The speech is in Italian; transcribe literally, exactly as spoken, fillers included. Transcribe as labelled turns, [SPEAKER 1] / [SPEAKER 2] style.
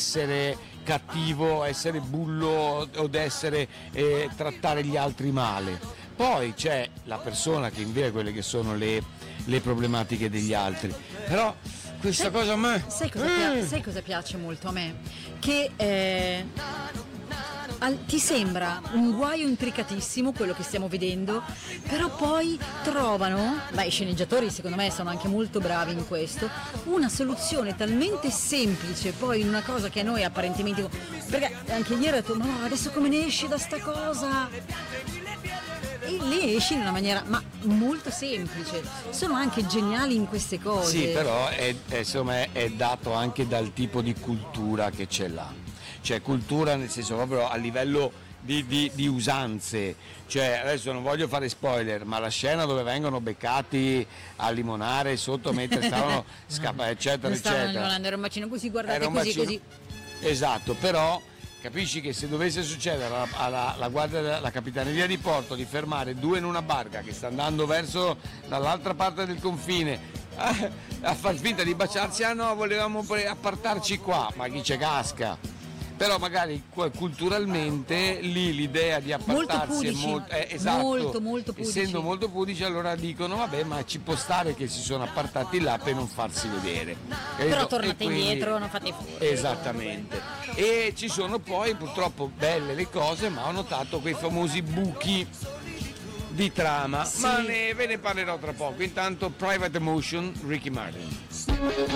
[SPEAKER 1] essere cattivo, essere bullo o essere eh, trattare gli altri male. Poi c'è la persona che invia quelle che sono le, le problematiche degli altri. Però questa
[SPEAKER 2] sai,
[SPEAKER 1] cosa a me...
[SPEAKER 2] Sai cosa, pia- sai cosa piace molto a me? Che eh, al, ti sembra un guaio intricatissimo quello che stiamo vedendo, però poi trovano, beh, i sceneggiatori secondo me sono anche molto bravi in questo, una soluzione talmente semplice poi in una cosa che a noi apparentemente... Perché anche ieri ho detto, ma no, adesso come ne esci da sta cosa? E lì esci in una maniera ma molto semplice, sono anche geniali in queste cose.
[SPEAKER 1] Sì, però è, è, insomma, è dato anche dal tipo di cultura che c'è là, cioè cultura nel senso proprio a livello di, di, di usanze, cioè adesso non voglio fare spoiler, ma la scena dove vengono beccati a limonare sotto mentre stavano scappando eccetera
[SPEAKER 2] non stavano
[SPEAKER 1] eccetera,
[SPEAKER 2] limonando, era un bacino così, guardate,
[SPEAKER 1] era un
[SPEAKER 2] così
[SPEAKER 1] bacino,
[SPEAKER 2] così.
[SPEAKER 1] Esatto, però capisci che se dovesse succedere alla, alla, alla guardia della capitaneria di porto di fermare due in una barca che sta andando verso dall'altra parte del confine a, a far finta di baciarsi, ah no, volevamo appartarci qua, ma chi c'è casca? Però magari culturalmente lì l'idea di appartarsi
[SPEAKER 2] molto
[SPEAKER 1] è molto, eh, esatto,
[SPEAKER 2] molto, molto pudici.
[SPEAKER 1] Essendo molto pudici, allora dicono vabbè, ma ci può stare che si sono appartati là per non farsi vedere.
[SPEAKER 2] Però
[SPEAKER 1] e,
[SPEAKER 2] tornate
[SPEAKER 1] e quindi,
[SPEAKER 2] indietro, non fate fuori.
[SPEAKER 1] Esattamente. E ci sono poi purtroppo belle le cose, ma ho notato quei famosi buchi di trama, sì. Ma ne, ve ne parlerò tra poco. Intanto Private Emotion, Ricky Martin.